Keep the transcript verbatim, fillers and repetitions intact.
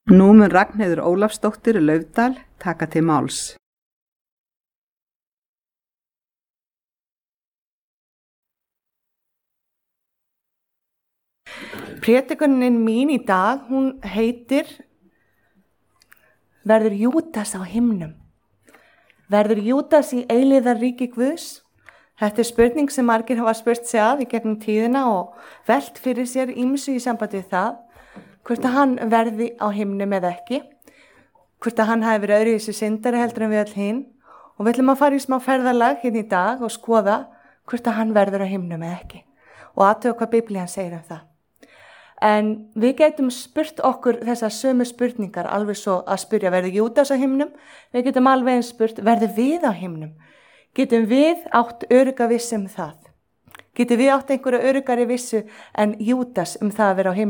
Nú mun Ragnheiður Ólafsdóttir Laufdal taka til máls. Prédikunin mín í dag, hún heitir Verður Júdas á himnum? Verður Júdas í eilífðarríki Guðs? Þetta er spurning sem margir hafa spurt sig að í gegnum tíðina og velt fyrir sér ýmsu í sambandi við það, hvort að hann verði á himnum eða ekki, hvort að hann hafi verið öðruvísi syndari heldur en við öll hin, og við ætlum að fara í smá ferðalag hérna í dag og skoða hvort að hann verður á himnum eða ekki og athuga hvað Biblían segir um það. En við getum spurt okkur þessar sömu spurningar alveg svo að spyrja verður Júdas á himnum, við getum alveg eins spurt verður við á himnum, getum við átt örugga vissu um það, getum við átt einhverja öruggari vissu en Júdas um það að vera á himnum.